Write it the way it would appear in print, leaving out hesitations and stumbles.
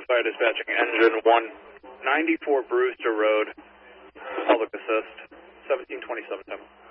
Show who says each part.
Speaker 1: Fire dispatching engine 194 Brewster Road, public assist, 1727 Tim.